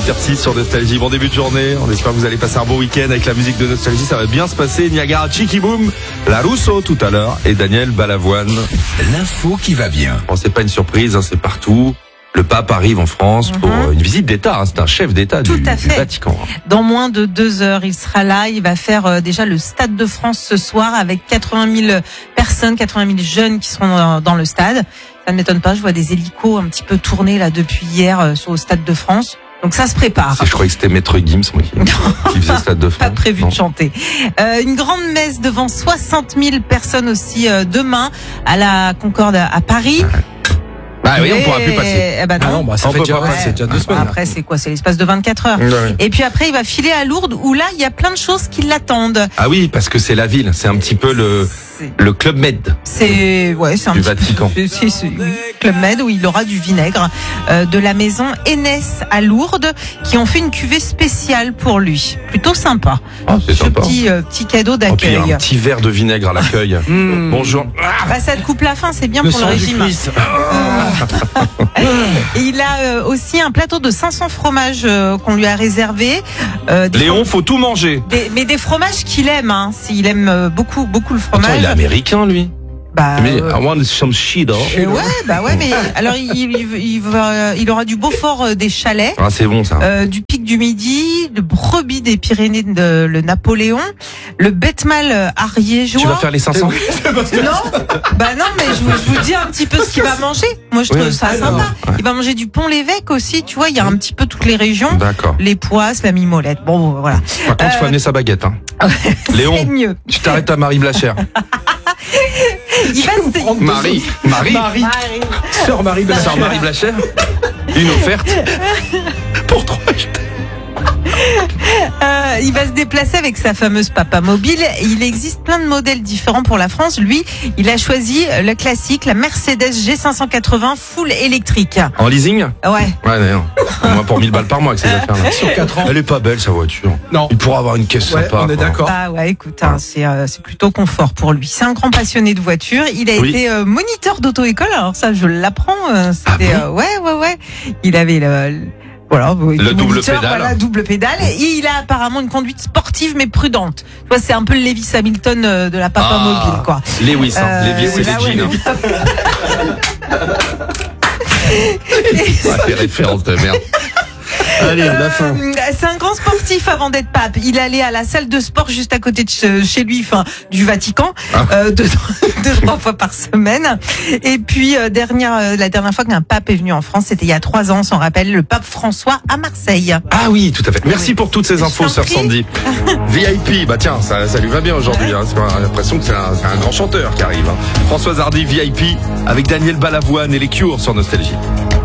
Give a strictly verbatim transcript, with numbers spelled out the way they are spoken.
huit heures six sur Nostalgie. Bon début de journée, on espère que vous allez passer un bon week-end avec la musique de Nostalgie, ça va bien se passer. Niagara, Chicky Boom, La Rousseau tout à l'heure et Daniel Balavoine. L'info qui va bien. Bon, c'est pas une surprise, hein, c'est partout. Le pape arrive en France pour mm-hmm. une visite d'État. Hein. C'est un chef d'État du, du Vatican. Dans moins de deux heures, il sera là. Il va faire euh, déjà le Stade de France ce soir avec quatre-vingt mille personnes, quatre-vingt mille jeunes qui seront dans, dans le stade. Ça ne m'étonne pas. Je vois des hélicos un petit peu tournés là depuis hier euh, sur le Stade de France. Donc ça se prépare. Je croyais que c'était Maître Gims moi, qui, qui faisait le Stade de France. Pas prévu non. de chanter. Euh, une grande messe devant soixante mille personnes aussi euh, demain à la Concorde à, à Paris. Ouais. Bah oui, on ne pourra plus passer. Eh ben non. Ah non, bah ça on fait déjà, pas ouais, c'est déjà deux semaines. Après, là. c'est quoi? C'est l'espace de vingt-quatre heures. Ouais. Et puis après, il va filer à Lourdes où là, il y a plein de choses qui l'attendent. Ah oui, parce que c'est la ville. C'est un petit peu le, c'est... le Club Med. C'est, ouais, c'est un du petit Vatican. peu, c'est, c'est Club Med où il aura du vinaigre, euh, de la maison Énès à Lourdes qui ont fait une cuvée spéciale pour lui. Plutôt sympa. Ah, c'est Ce sympa. Petit, euh, petit cadeau Oh, puis d'accueil. un petit verre de vinaigre à l'accueil. Mmh. Bonjour. Bah, ça te coupe la faim, c'est bien Le pour le sang du régime. Christ. Et il a euh, aussi un plateau de cinq cents fromages euh, qu'on lui a réservé. Euh, des Léon, faut tout manger. Des, mais des fromages qu'il aime, hein. Il aime euh, beaucoup, beaucoup le fromage. Attends, il est américain, lui. Bah, Mais euh, I want some cheddar. euh, ouais, bah ouais, mais alors il, il, il, va, il aura du Beaufort euh, des Chalets, Ah, c'est bon, ça. euh, du Pic du Midi, le Brebis des Pyrénées de le Napoléon, le Betmal euh, ariégeois. Tu vas faire les cinq cents? Non, bah non, mais je vous, je vous dis un petit peu ce qu'il va manger. Moi, je Oui. trouve ça sympa. Il va manger du Pont-l'Évêque aussi. Tu vois, il y a un petit peu toutes les régions. D'accord. Les poisses, la mimolette. Bon, voilà. Par contre, il faut Euh, amener sa baguette. Hein. C'est Léon, mieux. tu t'arrêtes à Marie Blachère. Il va se... Marie, Marie, Marie, Marie. sœur Marie Blachère. Sœur Marie Blachère. Une offerte pour trois. Euh, il va se déplacer avec sa fameuse Papa Mobile. Il existe plein de modèles différents pour la France. Lui, il a choisi le classique, la Mercedes G cinq cent quatre-vingts full électrique. En leasing? Ouais. Ouais, d'ailleurs. Moi, pour mille balles par mois avec ces affaires-là. Sur quatre ans. Elle est pas belle, sa voiture. Non. Il pourra avoir une caisse Ouais, sympa. on est quoi. d'accord. Ah ouais, écoute, hein, c'est euh, c'est plutôt confort pour lui. C'est un grand passionné de voiture. Il a Oui. été euh, moniteur d'auto-école. Alors ça, je l'apprends. euh, C'était Ah bon euh, ouais, ouais, ouais. Il avait le, le- voilà, oui, Le double moniteur, pédale. Voilà, double pédale. Et il a apparemment une conduite sportive mais prudente. Tu vois, c'est un peu le Lewis Hamilton euh, de la Papa Ah, Mobile, quoi. Lewis, hein. Euh, Lewis, c'est là, les ouais, jeans. Et- Ouais, des références de merde. Allez, la fin. Euh, c'est un grand sportif avant d'être pape. Il allait à la salle de sport juste à côté de che- chez lui, enfin du Vatican, Ah. euh, deux, deux trois fois par semaine. Et puis euh, dernière, euh, la dernière fois qu'un pape est venu en France, c'était il y a trois ans. On s'en rappelle, le pape François à Marseille. Ah oui, tout à fait. Merci Oui. pour toutes ces Je infos, t'en sœur prie. Sandy. V I P, bah tiens, ça, ça lui va bien aujourd'hui. Hein. C'est pas- l'impression que c'est un, c'est un grand chanteur qui arrive. Hein. Françoise Hardy, V I P, avec Daniel Balavoine et les Cures sur Nostalgie.